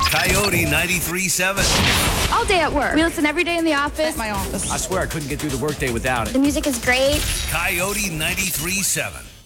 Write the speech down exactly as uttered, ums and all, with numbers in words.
Coyote ninety-three point seven. All day at work. We listen every day in the office. At my office. I swear I couldn't get through the workday without it. The music is great. Coyote ninety-three point seven.